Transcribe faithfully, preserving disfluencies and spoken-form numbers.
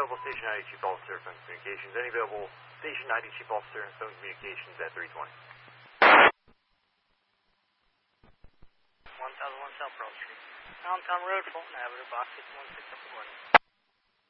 available Station ninety Chief Officer, Phone Communications. Any available Station ninety Chief Officer and Phone Communications at three twenty. one thousand one South Pearl Street. Allentown Road, Fulton Avenue, box six one six, upper one.